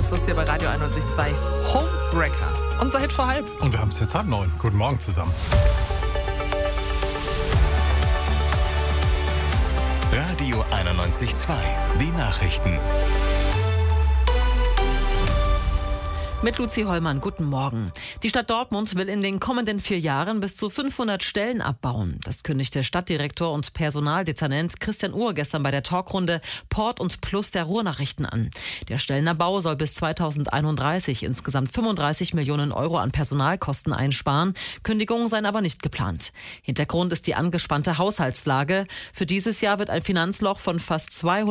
machst das hier bei Radio 91.2. Homebreaker. Unser Hit vor halb. Und wir haben es jetzt 8:30. Guten Morgen zusammen. Radio 91.2. Die Nachrichten. Mit Luzi Hollmann, guten Morgen. Die Stadt Dortmund will in den kommenden 4 Jahren bis zu 500 Stellen abbauen. Das kündigte Stadtdirektor und Personaldezernent Christian Uhr gestern bei der Talkrunde Port und Plus der Ruhrnachrichten an. Der Stellenabbau soll bis 2031 insgesamt 35 Millionen Euro an Personalkosten einsparen. Kündigungen seien aber nicht geplant. Hintergrund ist die angespannte Haushaltslage. Für dieses Jahr wird ein Finanzloch von fast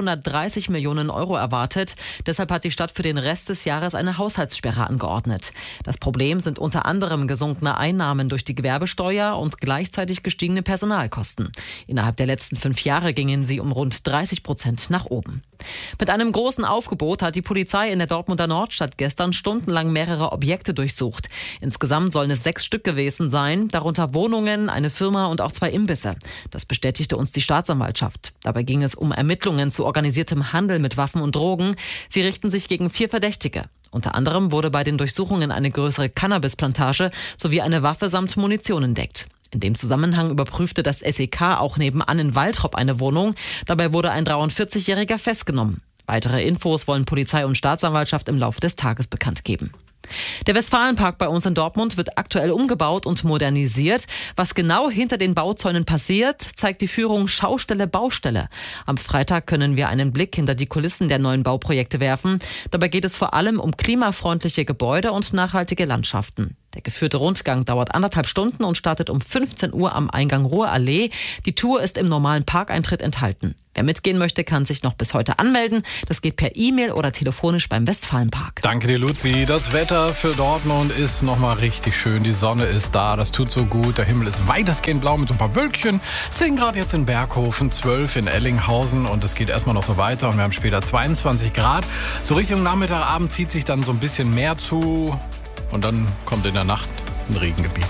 230 Millionen Euro erwartet. Deshalb hat die Stadt für den Rest des Jahres eine Haushaltssperre angeordnet. Das Problem sind unter anderem gesunkene Einnahmen durch die Gewerbesteuer und gleichzeitig gestiegene Personalkosten. Innerhalb der letzten 5 Jahre gingen sie um rund 30% nach oben. Mit einem großen Aufgebot hat die Polizei in der Dortmunder Nordstadt gestern stundenlang mehrere Objekte durchsucht. Insgesamt sollen es 6 Stück gewesen sein, darunter Wohnungen, eine Firma und auch 2 Imbisse. Das bestätigte uns die Staatsanwaltschaft. Dabei ging es um Ermittlungen zu organisiertem Handel mit Waffen und Drogen. Sie richten sich gegen 4 Verdächtige. Unter anderem wurde bei den Durchsuchungen eine größere Cannabisplantage sowie eine Waffe samt Munition entdeckt. In dem Zusammenhang überprüfte das SEK auch nebenan in Waltrop eine Wohnung. Dabei wurde ein 43-Jähriger festgenommen. Weitere Infos wollen Polizei und Staatsanwaltschaft im Laufe des Tages bekannt geben. Der Westfalenpark bei uns in Dortmund wird aktuell umgebaut und modernisiert. Was genau hinter den Bauzäunen passiert, zeigt die Führung Schaustelle Baustelle. Am Freitag können wir einen Blick hinter die Kulissen der neuen Bauprojekte werfen. Dabei geht es vor allem um klimafreundliche Gebäude und nachhaltige Landschaften. Der geführte Rundgang dauert 1,5 Stunden und startet um 15 Uhr am Eingang Ruhrallee. Die Tour ist im normalen Parkeintritt enthalten. Wer mitgehen möchte, kann sich noch bis heute anmelden. Das geht per E-Mail oder telefonisch beim Westfalenpark. Danke dir, Luzi. Das Wetter für Dortmund ist nochmal richtig schön. Die Sonne ist da, das tut so gut. Der Himmel ist weitestgehend blau mit so ein paar Wölkchen. 10 Grad jetzt in Berghofen, 12 in Ellinghausen und es geht erstmal noch so weiter. Und wir haben später 22 Grad. So Richtung Nachmittag, Abend zieht sich dann so ein bisschen mehr zu. Und dann kommt in der Nacht ein Regengebiet.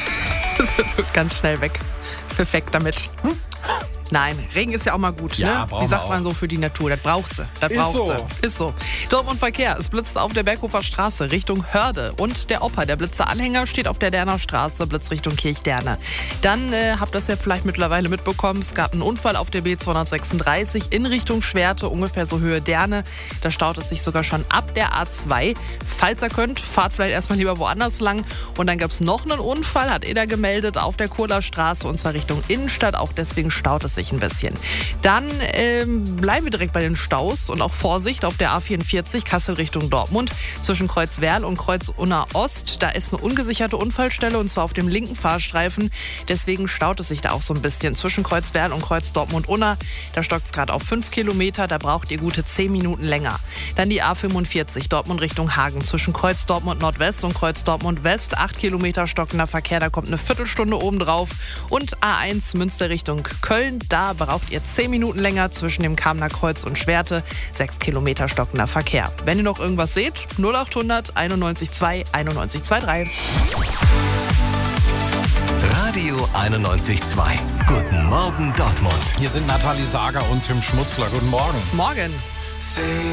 Das ist so ganz schnell weg. Perfekt damit. Nein, Regen ist ja auch mal gut, ja, ne? Wie sagt man so für die Natur? Das braucht sie. Das braucht sie. Ist so. Dortmund Verkehr. Es blitzt auf der Berghofer Straße Richtung Hörde. Und der Opa, der Blitzeranhänger, steht auf der Derner Straße, Blitz Richtung Kirchderne. Dann habt ihr das ja vielleicht mittlerweile mitbekommen. Es gab einen Unfall auf der B236 in Richtung Schwerte, ungefähr so Höhe Derne. Da staut es sich sogar schon ab der A2. Falls ihr könnt, fahrt vielleicht erstmal lieber woanders lang. Und dann gab es noch einen Unfall, hat Eder gemeldet, auf der Kohler Straße und zwar Richtung Innenstadt. Auch deswegen staut es sich ein bisschen. Dann bleiben wir direkt bei den Staus und auch Vorsicht auf der A44 Kassel Richtung Dortmund zwischen Kreuzwerl und Kreuz-Unna Ost. Da ist eine ungesicherte Unfallstelle und zwar auf dem linken Fahrstreifen. Deswegen staut es sich da auch so ein bisschen zwischen Kreuzwerl und Kreuz Dortmund-Unna. Da stockt es gerade auf 5 Kilometer. Da braucht ihr gute 10 Minuten länger. Dann die A45 Dortmund Richtung Hagen zwischen Kreuz Dortmund Nordwest und Kreuz Dortmund West. 8 Kilometer stockender Verkehr. Da kommt eine Viertelstunde oben drauf. Und A1 Münster Richtung Köln. Da braucht ihr 10 Minuten länger zwischen dem Kamener Kreuz und Schwerte. 6 Kilometer stockender Verkehr. Wenn ihr noch irgendwas seht, 0800 91.2 91.23. Radio 91.2. Guten Morgen Dortmund. Hier sind Nathalie Sager und Tim Schmutzler. Guten Morgen. Morgen.